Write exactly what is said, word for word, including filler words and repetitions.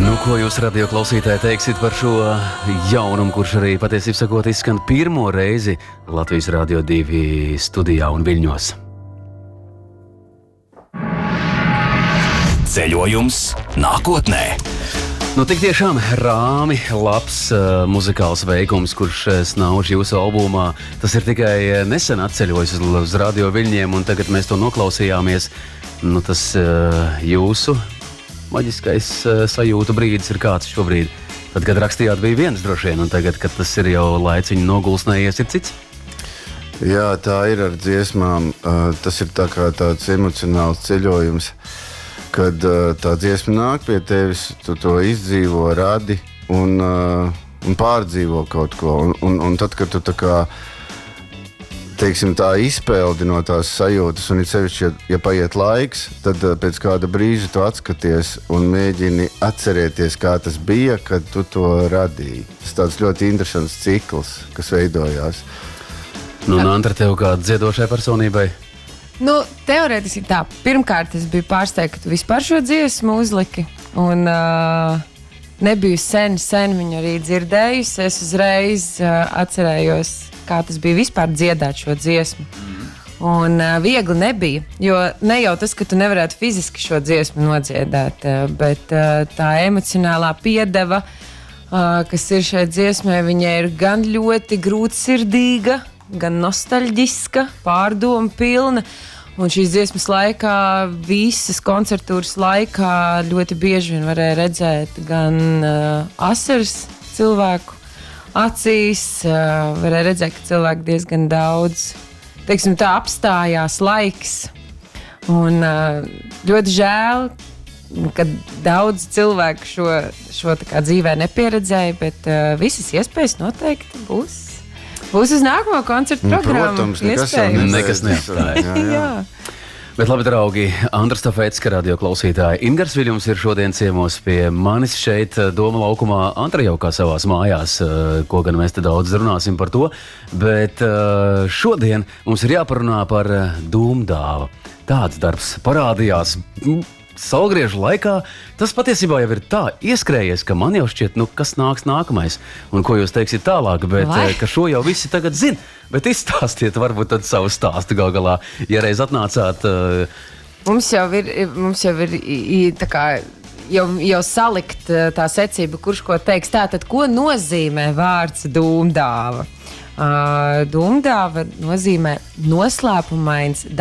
Nu, ko jūs radio klausītāji teiksiet par šo jaunumu, kurš arī patiesībā sakot izskan pirmo reizi Latvijas Radio divi studijā un Viļņos? Ceļojums nākotnē. Nu, tik tiešām rāmi, labs uh, muzikāls veikums, kurš snauž jūsu albumā. Tas ir tikai nesen atceļojis uz, uz Radio Viļņiem, un tagad mēs to noklausījāmies. Nu, tas uh, jūsu maģiskais uh, sajūta brīdis ir kāds šobrīd. Tad, kad rakstījāt, bija viens droši vien, un tagad, kad tas ir jau laiciņu nogulsnējies, ir cits? Jā, tā ir ar dziesmām. Uh, tas ir tā kā tāds emocionāls ceļojums, kad uh, tā dziesma nāk pie tevis, tu to izdzīvo, radi un, uh, un pārdzīvo kaut ko. Un, un, un tad, kad tu tā kā, teiksim, tā izpeldi no tās sajūtas, un ir sevišķi, ja, ja paiet laiks, tad uh, pēc kāda brīža tu atskaties un mēģini atcerēties, kā tas bija, kad tu to radīji. Tas tāds ļoti interesants cikls, kas veidojās. Nu, Nantra, tev kā dziedošai personībai? Nu, teorētiski tā. Pirmkārt, es biju pārsteigta, ka tu vispār šo dziesmu uzliki. Un uh, nebiju sen, sen viņu arī dzirdējusi. Es uzreiz uh, atcerējos, kā tas bija vispār dziedāt šo dziesmu. Un uh, viegli nebija, jo ne jau tas, ka tu nevarētu fiziski šo dziesmu nodziedāt, uh, bet uh, tā emocionālā piedeva, uh, kas ir šai dziesmai, viņa ir gan ļoti grūtsirdīga, gan nostalģiska, pārdomu pilna. Un šīs dziesmas laikā, visas koncertūras laikā ļoti bieži vien varēja redzēt gan uh, asaras cilvēku acīs, uh, varēja redzēt, ka cilvēki diezgan daudz, teiksim tā, apstājās laiks. Un uh, ļoti žēl, ka daudz cilvēku šo, šo tā kā dzīvē nepieredzēja, bet uh, visas iespējas noteikti būs. Būs uz nākamo koncertu programmu. Protams, nekas jau nekas neapstāja. jā, jā. Jā. Bet labi, draugi, Andra Stafēcka, radio klausītāji. Ingars Viļņums ir šodien ciemos pie manis šeit Doma laukumā. Andra jau kā savās mājās, ko gan mēs te daudz runāsim par to. Bet šodien mums ir jāparunā par dūmdāvu. Tāds darbs parādījās saulgriežu laikā. Tas patiesībā jau ir tā ieskrējies, ka man jau šķiet, nu, kas nāks nākamais un ko jūs teiksiet tālāk, bet Vai? ka šo jau visi tagad zina. Bet izstāstiet varbūt tad savu stāstu gal galā, ja reiz atnācāt. Uh... Mums jau ir, mums jau ir tā kā jau, jau salikt tā secība, kurš ko teiks. Tātad, ko nozīmē vārds dūmdāva? Uh, dūmdāva nozīmē noslēpumains